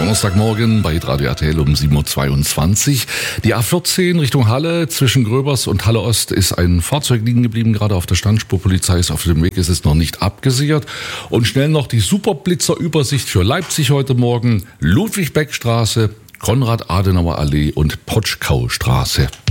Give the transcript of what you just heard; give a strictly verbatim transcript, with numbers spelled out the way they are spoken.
Donnerstagmorgen bei Radio R T L um sieben Uhr zweiundzwanzig. Die A vierzehn Richtung Halle zwischen Gröbers und Halle Ost ist ein Fahrzeug liegen geblieben, gerade auf der Standspur. Polizei ist auf dem Weg, es ist noch nicht abgesichert. Und schnell noch die Superblitzer-Übersicht für Leipzig heute Morgen. Ludwig-Beck-Straße, Konrad-Adenauer-Allee und Potschkau-Straße.